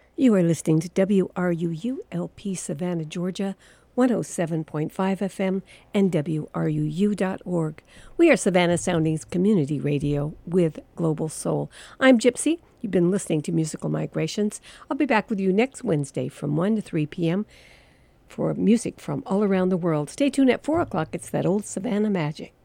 You are listening to WRUU LP Savannah, Georgia, 107.5 FM and WRUU.org. We are Savannah Soundings Community Radio with Global Soul. I'm Gypsy. You've been listening to Musical Migrations. I'll be back with you next Wednesday from 1 to 3 p.m. for music from all around the world. Stay tuned at 4 o'clock. It's that old Savannah magic.